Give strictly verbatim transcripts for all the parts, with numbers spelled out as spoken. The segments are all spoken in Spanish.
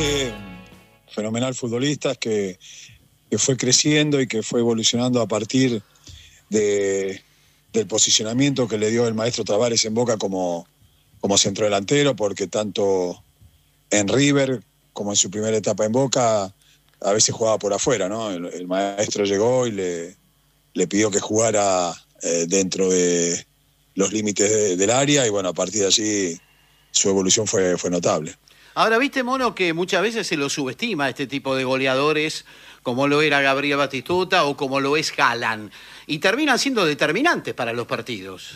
dije, fenomenal futbolista que, que fue creciendo y que fue evolucionando a partir de, del posicionamiento que le dio el maestro Tavares en Boca como, como centrodelantero, porque tanto en River como en su primera etapa en Boca a veces jugaba por afuera, ¿no? El, el maestro llegó y le, le pidió que jugara eh, dentro de los límites de, del área, y bueno, a partir de allí su evolución fue, fue notable. Ahora, viste, Mono, que muchas veces se lo subestima este tipo de goleadores, como lo era Gabriel Batistuta o como lo es Haaland, y terminan siendo determinantes para los partidos.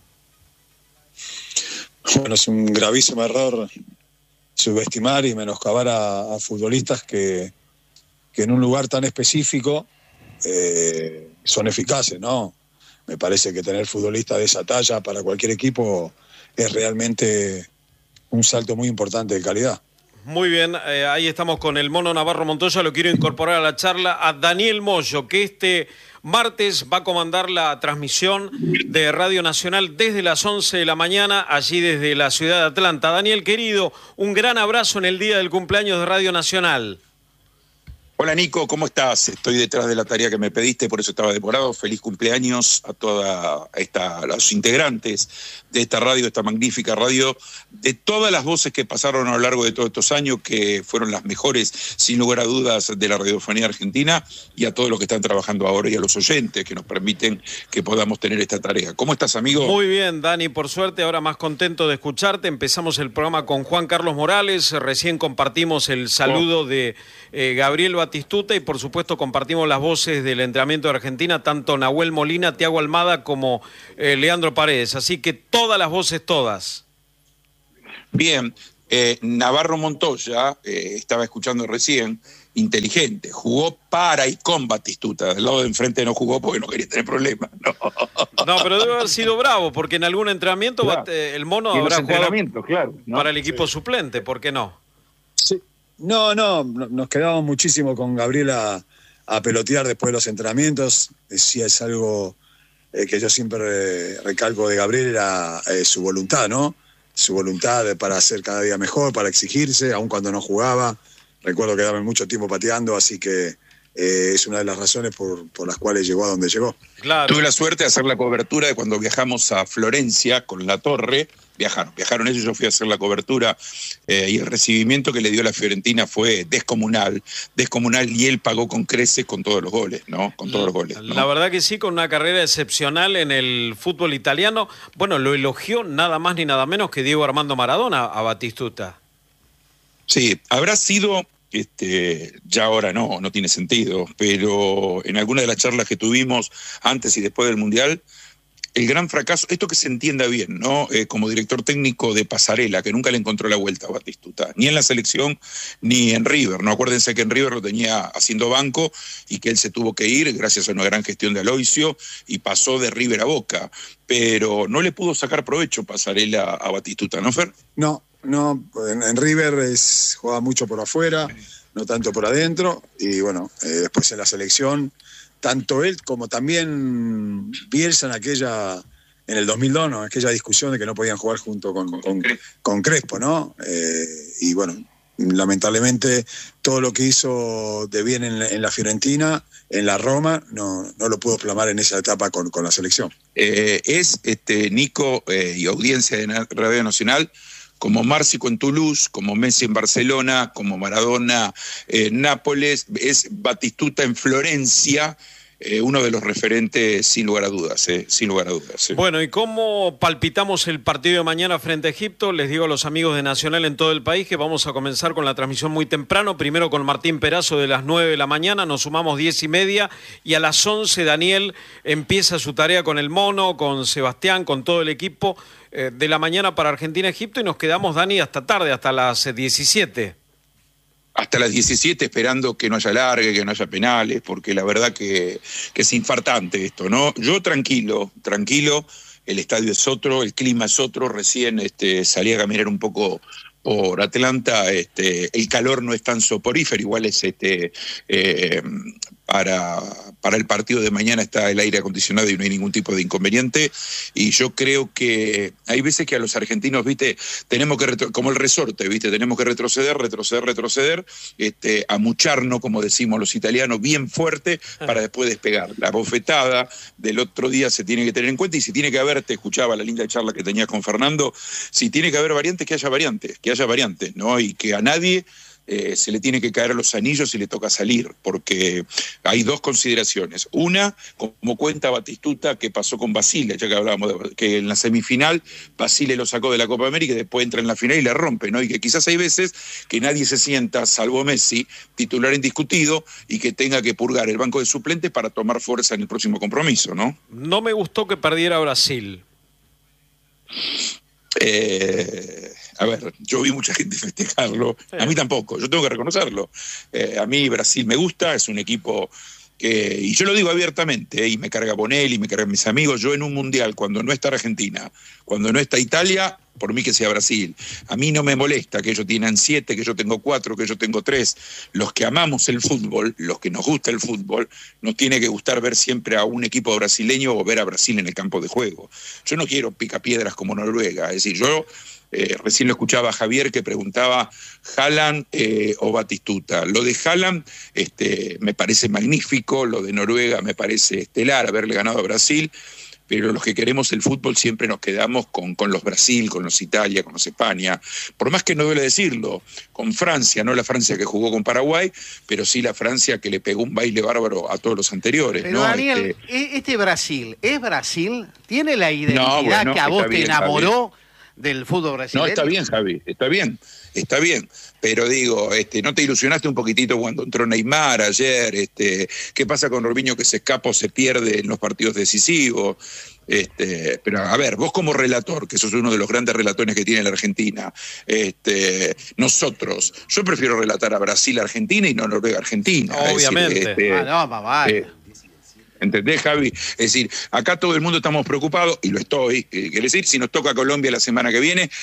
Bueno, es un gravísimo error subestimar y menoscabar a, a futbolistas que, que en un lugar tan específico eh, son eficaces, ¿no? Me parece que tener futbolistas de esa talla para cualquier equipo es realmente un salto muy importante de calidad. Muy bien, eh, ahí estamos con el Mono Navarro Montoya. Lo quiero incorporar a la charla a Daniel Moyo, que este martes va a comandar la transmisión de Radio Nacional desde las once de la mañana, allí desde la ciudad de Atlanta. Daniel, querido, un gran abrazo en el día del cumpleaños de Radio Nacional. Hola Nico, ¿cómo estás? Estoy detrás de la tarea que me pediste, por eso estaba demorado. Feliz cumpleaños a toda esta, a los integrantes de esta radio, esta magnífica radio, de todas las voces que pasaron a lo largo de todos estos años, que fueron las mejores, sin lugar a dudas, de la radiofonía argentina, y a todos los que están trabajando ahora y a los oyentes que nos permiten que podamos tener esta tarea. ¿Cómo estás, amigo? Muy bien, Dani, por suerte, ahora más contento de escucharte. Empezamos el programa con Juan Carlos Morales, recién compartimos el saludo de eh, Gabriel Batistuta, y por supuesto compartimos las voces del entrenamiento de Argentina, tanto Nahuel Molina, Thiago Almada como eh, Leandro Paredes, así que todas las voces, todas. Bien, eh, Navarro Montoya, eh, estaba escuchando recién, inteligente, jugó para y con Batistuta, del lado de enfrente no jugó porque no quería tener problemas. No, no pero debe haber sido bravo, porque en algún entrenamiento claro. el Mono habrá jugado claro, ¿no? para el equipo sí. suplente, ¿por qué no? Sí. No, no, nos quedamos muchísimo con Gabriel a, a pelotear después de los entrenamientos. Sí, es algo eh, que yo siempre eh, recalco de Gabriel, era eh, su voluntad, ¿no? Su voluntad para ser cada día mejor, para exigirse, aun cuando no jugaba. Recuerdo quedarme mucho tiempo pateando, así que eh, es una de las razones por, por las cuales llegó a donde llegó. Claro. Tuve la suerte de hacer la cobertura de cuando viajamos a Florencia con La Torre. Viajaron, viajaron ellos, yo fui a hacer la cobertura eh, y el recibimiento que le dio la Fiorentina fue descomunal, descomunal, y él pagó con creces con todos los goles, ¿no? Con todos los goles, ¿no? La verdad que sí, con una carrera excepcional en el fútbol italiano. Bueno, lo elogió nada más ni nada menos que Diego Armando Maradona a Batistuta. Sí, habrá sido, este, ya ahora no, no tiene sentido, pero en alguna de las charlas que tuvimos antes y después del Mundial, el gran fracaso, esto que se entienda bien, ¿no? Eh, como director técnico de Pasarela, que nunca le encontró la vuelta a Batistuta, ni en la selección ni en River, ¿no? Acuérdense que en River lo tenía haciendo banco y que él se tuvo que ir gracias a una gran gestión de Aloisio y pasó de River a Boca, pero no le pudo sacar provecho Pasarela a Batistuta, ¿no, Fer? No, no, en, en River es, juega mucho por afuera, no tanto por adentro, y bueno, eh, después en la selección tanto él como también Bielsa en aquella, en el dos mil dos, ¿no? Aquella discusión de que no podían jugar junto con, con, con Crespo, ¿no? Eh, y bueno, lamentablemente todo lo que hizo de bien en la, en la Fiorentina, en la Roma, no, no lo pudo plasmar en esa etapa con, con la selección. Eh, es, este, Nico eh, y audiencia de Radio Nacional, como Márcico en Toulouse, como Messi en Barcelona, como Maradona en Nápoles, es Batistuta en Florencia, eh, uno de los referentes sin lugar a dudas, eh, sin lugar a dudas. Eh. Bueno, ¿y cómo palpitamos el partido de mañana frente a Egipto? Les digo a los amigos de Nacional en todo el país que vamos a comenzar con la transmisión muy temprano, primero con Martín Perazo de las nueve de la mañana, nos sumamos diez y media, y a las once Daniel empieza su tarea con el Mono, con Sebastián, con todo el equipo, eh, de la mañana para Argentina-Egipto, y nos quedamos, Dani, hasta tarde, hasta las diecisiete. Hasta las diecisiete, esperando que no haya largue, que no haya penales, porque la verdad que, que es infartante esto, ¿no? Yo tranquilo, tranquilo, el estadio es otro, el clima es otro, recién este, salí a caminar un poco por Atlanta, este, el calor no es tan soporífero, igual es este, eh, para, para el partido de mañana está el aire acondicionado y no hay ningún tipo de inconveniente. Y yo creo que hay veces que a los argentinos, viste, tenemos que, retro, como el resorte, viste, tenemos que retroceder, retroceder, retroceder, este, amucharnos, como decimos los italianos, bien fuerte para después despegar. La bofetada del otro día se tiene que tener en cuenta, y si tiene que haber, te escuchaba la linda charla que tenías con Fernando, si tiene que haber variantes, que haya variantes, que haya variantes, ¿no? Y que a nadie Eh, se le tiene que caer a los anillos y le toca salir, porque hay dos consideraciones. Una, como cuenta Batistuta, que pasó con Basile, ya que hablábamos de que en la semifinal Basile lo sacó de la Copa América y después entra en la final y la rompe, ¿no? Y que quizás hay veces que nadie se sienta, salvo Messi, titular indiscutido, y que tenga que purgar el banco de suplentes para tomar fuerza en el próximo compromiso, ¿no? No me gustó que perdiera Brasil. Eh, a ver, yo vi mucha gente festejarlo, a mí tampoco, yo tengo que reconocerlo. Eh, a mí Brasil me gusta, es un equipo que, y yo lo digo abiertamente, eh, y me carga Bonelli, y me cargan mis amigos, yo en un mundial, cuando no está Argentina, cuando no está Italia, por mí que sea Brasil. A mí no me molesta que ellos tienen siete, que yo tengo cuatro, que yo tengo tres. Los que amamos el fútbol, los que nos gusta el fútbol, nos tiene que gustar ver siempre a un equipo brasileño o ver a Brasil en el campo de juego. Yo no quiero picapiedras como Noruega, es decir, yo eh, recién lo escuchaba a Javier que preguntaba Haaland eh, o Batistuta. Lo de Haaland este, me parece magnífico, lo de Noruega me parece estelar, haberle ganado a Brasil, pero los que queremos el fútbol siempre nos quedamos con, con los Brasil, con los Italia, con los España, por más que no duele decirlo, con Francia, no la Francia que jugó con Paraguay, pero sí la Francia que le pegó un baile bárbaro a todos los anteriores. Pero ¿no? Daniel, este... este Brasil, ¿es Brasil? ¿Tiene la identidad no, bueno, que a vos te bien, enamoró Javi. del fútbol brasileño? No, está bien, Javi, está bien, está bien. Pero digo, este, ¿no te ilusionaste un poquitito cuando entró Neymar ayer? Este, ¿qué pasa con Robinho que se escapa o se pierde en los partidos decisivos? Este, pero a ver, vos como relator, que sos uno de los grandes relatores que tiene la Argentina, este, nosotros, yo prefiero relatar a Brasil-Argentina y no Noruega-Argentina. Obviamente. Es decir, este, ah, no, mamá. eh, ¿entendés, Javi? Es decir, acá todo el mundo estamos preocupados, y lo estoy, eh, quiere decir, si nos toca Colombia la semana que viene,